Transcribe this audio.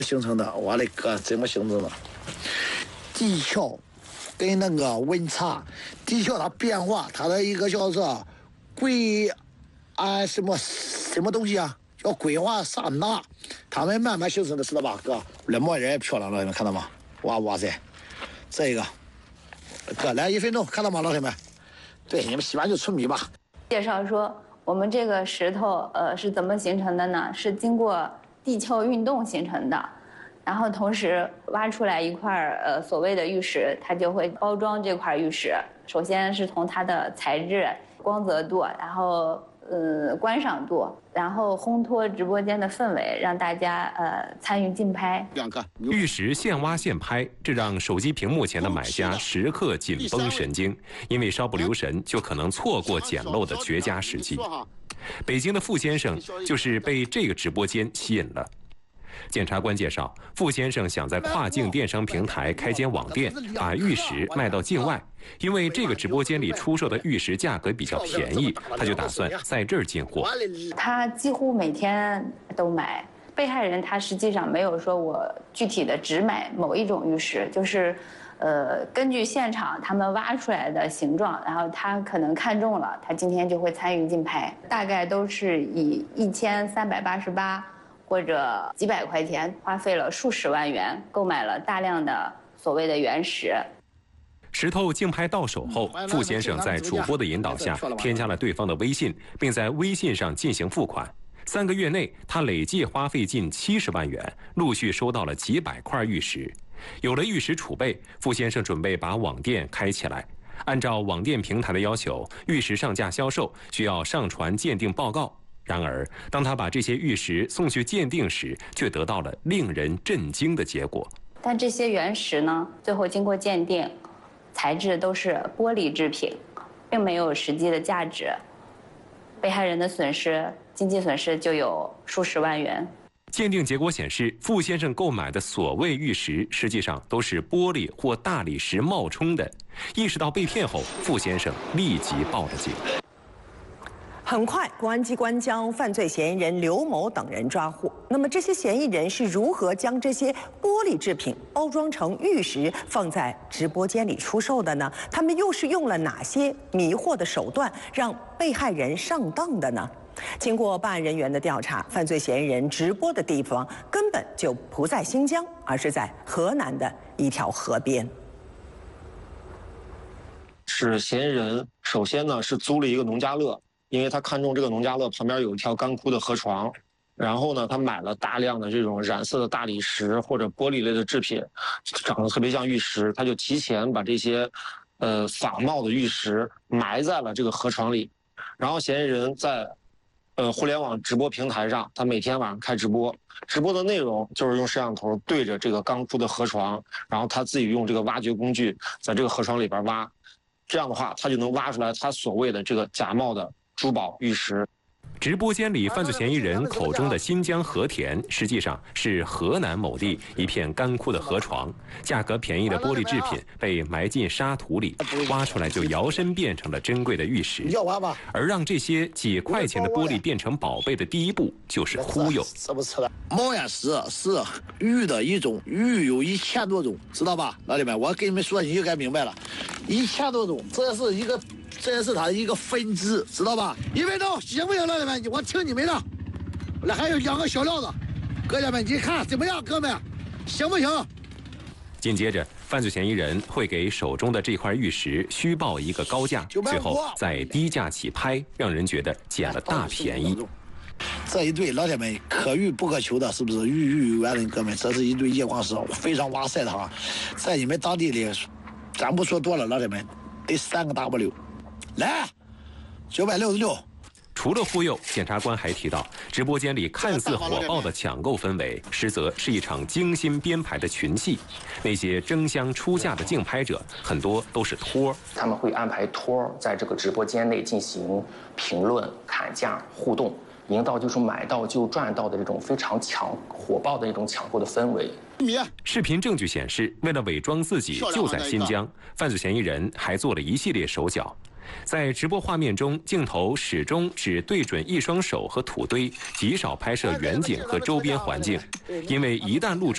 形成的，我的哥，怎么形成的？地壳跟那个温差，地壳它变化，它的一个叫做什么东西啊？叫硅化刹那，它们慢慢形成的，知道吧？哥，那模人也漂亮了，你们看到吗？哇塞，这一个，哥来1分钟，看到吗，老铁们？对，你们洗完就出米吧。 介绍说，我们这个石头是怎么形成的呢？是经过地壳运动形成的，然后同时挖出来一块所谓的玉石，它就会包装这块玉石。首先是从它的材质、光泽度，然后观赏度，然后烘托直播间的氛围，让大家参与竞拍。 玉石现挖现拍，这让手机屏幕前的买家时刻紧绷神经，因为稍不留神就可能错过捡漏的绝佳时机。北京的傅先生就是被这个直播间吸引了。检察官介绍，傅先生想在跨境电商平台开间网店，把玉石卖到境外。因为这个直播间里出售的玉石价格比较便宜，他就打算在这儿进货。 他几乎每天都买。被害人他实际上没有说我具体的只买某一种玉石，就是根据现场他们挖出来的形状，然后他可能看中了，他今天就会参与竞拍，大概都是以1388或者几百块钱，花费了数十万元购买了大量的所谓的原石。 石头竞拍到手后，傅先生在主播的引导下添加了对方的微信，并在微信上进行付款。3个月内，他累计花费近70万元，陆续收到了几百块玉石。有了玉石储备，傅先生准备把网店开起来。按照网店平台的要求，玉石上架销售需要上传鉴定报告。然而，当他把这些玉石送去鉴定时，却得到了令人震惊的结果。 但这些原石呢，最后经过鉴定，材质都是玻璃制品，并没有实际的价值。被害人的损失，经济损失就有数十万元。 鉴定结果显示，傅先生购买的所谓玉石，实际上都是玻璃或大理石冒充的。意识到被骗后，傅先生立即报了警。 很快，公安机关将犯罪嫌疑人刘某等人抓获。那么，这些嫌疑人是如何将这些玻璃制品包装成玉石，放在直播间里出售的呢？他们又是用了哪些迷惑的手段，让被害人上当的呢？经过办案人员的调查，犯罪嫌疑人直播的地方根本就不在新疆，而是在河南的一条河边。 是嫌疑人首先呢是租了一个农家乐。因为他看中这个农家乐旁边有一条干枯的河床，然后呢，他买了大量的这种染色的大理石或者玻璃类的制品，长得特别像玉石，他就提前把这些仿冒的玉石埋在了这个河床里。然后嫌疑人在互联网直播平台上，他每天晚上开直播，直播的内容就是用摄像头对着这个干枯的河床，然后他自己用这个挖掘工具在这个河床里边挖，这样的话他就能挖出来他所谓的这个假冒的珠宝玉石。 直播间里犯罪嫌疑人口中的新疆和田，实际上是河南某地一片干枯的河床，价格便宜的玻璃制品被埋进沙土里，挖出来就摇身变成了珍贵的玉石。而让这些几块钱的玻璃变成宝贝的第一步，就是忽悠。 吃不吃的？猫眼石是玉的一种，玉有1000多种，知道吧，老弟们？我跟你们说，你就该明白了，1000多种，这是它的一个分支，知道吧？1分钟行不行，老铁们？我听你们的。那还有2个小料子，哥们，你看怎么样，哥们，行不行？ 紧接着，犯罪嫌疑人会给手中的这块玉石虚报一个高价，最后再低价起拍，让人觉得捡了大便宜。 这一对老铁们可遇不可求的，是不是？玉有缘人，哥们，这是一对夜光石，非常哇塞的哈，在你们当地里，咱不说多了，老铁们得3个 W。来，966。 除了忽悠，检察官还提到，直播间里看似火爆的抢购氛围，实则是一场精心编排的群戏。那些争相出价的竞拍者，很多都是托儿。 他们会安排托儿在这个直播间内进行评论、砍价、互动，营造就是买到就赚到的这种非常火爆的一种抢购的氛围。 视频证据显示，为了伪装自己就在新疆，犯罪嫌疑人还做了一系列手脚。在直播画面中，镜头始终只对准一双手和土堆，极少拍摄远景和周边环境，因为一旦露出